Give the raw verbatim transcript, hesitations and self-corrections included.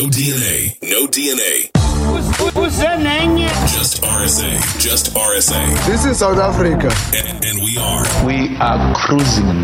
No D N A. No D N A. Who's, who's that name? Just R S A. Just R S A. This is South Africa. And, and we are. We are cruising